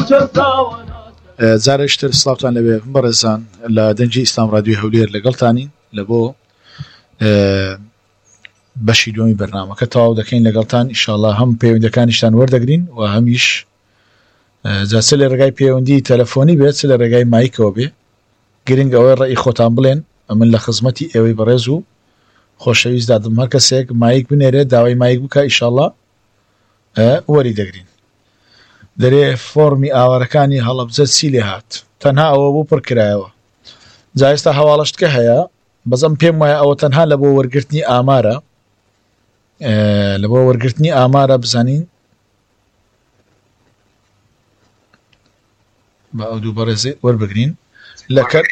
جارشتر سلااوتان لەبێ بەڕێزان لە دەنجی ئیسلام رادیۆی هەولێر لەگەڵتانی لە بۆ بەشی دومی بەرنامەکە تەواو دەکەین لەگەڵتان ئینشاءالله هەم پەیوەندیەکانیشتان وەردەگرین و هەمیش جا لە ڕێگای پەیوەندی تەلەفۆنی بێت لە ڕێگای مایکەوە بێ گرنگ ئەوەی ڕێی خۆتان بڵێن من لە خزمەتی ئێوەی بەڕێز و خۆشەویست دادم هەر کەسێک مایک بنێرێت داوای مایک بکە ئینشاءالله وەری دەگرین دەرێ فۆرمی ئاوارەکانی هەڵەبجە چی لێ هات تەنها ئەوە بۆ پڕکرایەوە جا ئێستا هەواڵەشتکە هەیە بەزەم پێم وایە ئەوە تەنها لە بۆ وەرگرتنی ئامارە لە بۆ وەرگرتنی ئامارە بزانین بە ئەو دوو بەڕێزێ وەربگرین لەکەر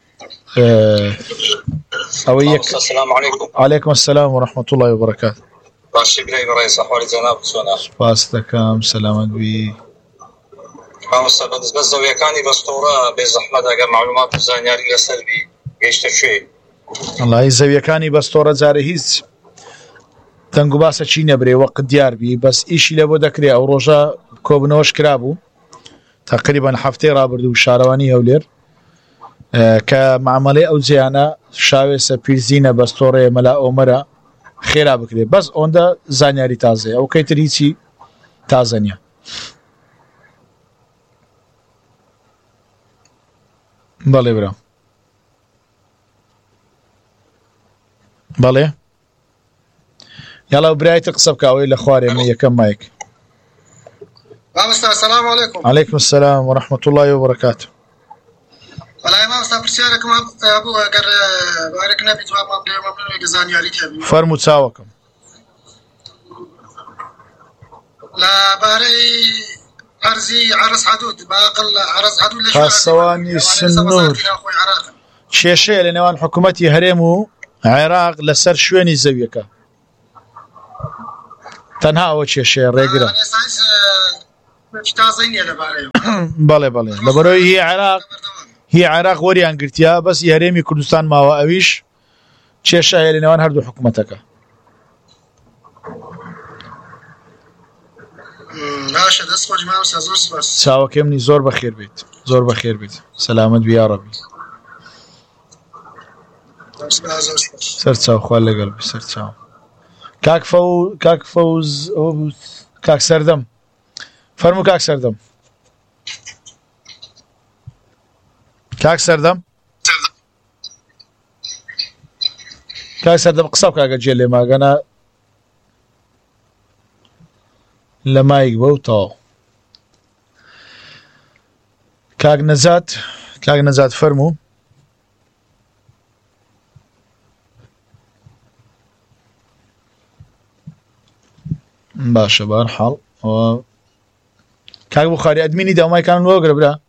ئەوەی یەک عەلەیکم السلام ورحمة الله وبركاته باشی برای بەڕێز ئەحواڵی جەناب چۆنە؟ سپاس دەکەم سەلامەت بی مامۆستا بەدەستبەست زەویەکانی بەستۆڕە بێزەحمەت ئەگەر معلومات و زانیاری لەسەر بی گەیشتە کوێ؟ وەڵاهی زەویەکانی بەستۆڕە جارە هیچ تەنگ و باسە چی نەبرێ وەقت دیار بی بەس ئیشی لە بۆ دەکرێ ئەو ڕۆژە کۆبنەوەش کرابوو تقریبا هەفتەی ڕابردوو شارەوانی هەولێر کە معامەڵەی ئەو جیانە شاوێسە پیرزینە بەستۆڕەیە مەلا ئۆمەرە خێرا بکرێت بەس ئەوەندە زانیاری تازەیە ئەو کەیتر هیچی تازە نییە بەڵێ برا بەڵێ یاڵا برایتە قسە بکەوەی لە خوارێمە یەکەم مایک مامۆستا السلام علیکم عەلەیکم السلام ورحمة الله وبركاته وەڵای مامۆستا پرسیارێکم بوو ئەگەر بارێک نەبی جوابم بدەیت مەمنونێکی زانیاریت هەبی فەرموو چاوەکەم لەبارەی عەرزی عەرز حەدود باقل عەرز حەدود لە پاسەوانی سنوور کێشەیە لە نێوان حکوومەتی هەرێم و عێراق لەسەر شوێنی زەویەکە تەنها ئەوە کێشەیە ڕێگرە بەڵێ بەڵێ لەبەرەوەی هی عێراق وەریان گرتیا بەس هەرێمی کوردستان ماوە ئەویش کێشە هەیە لە نێوان هەردوو حکوومەتەکە باشە دەست خۆش مامۆستا زۆر سوپاس چاوەکەی منی زۆر بەخێر بیت زۆر بەخێر بیت سەلامەت بی یا ڕەبی سەر چاو خوا لەگەڵ بی سەر چاو کاک فەوز کاک سەردەم فەرموو کاک سەردەم کاک سەردەم قسە بکە گەجێ لێ ماگەنە لە مایک بە و تەواو کاک نەجات فەرموو باشە بەهەرحاڵ کاک بوخاری ئەدمینی داومایکان وەگرە برا